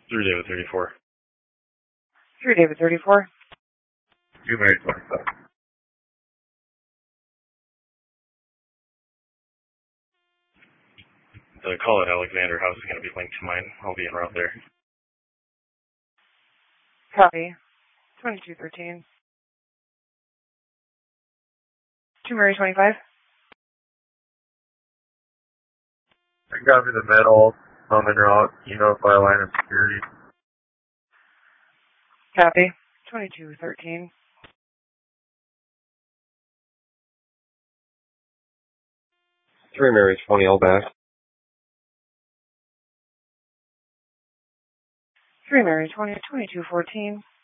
3 David 34. 3 David 34. 2 Mary 25. The call at Alexander House is going to be linked to mine. I'll be en route there. Copy. 2213. 2 Mary 25. I copy the metal. I'm en route. You notify line of security. Copy. 2213. 3 Mary 20, all back. 3 Mary 20, 2214.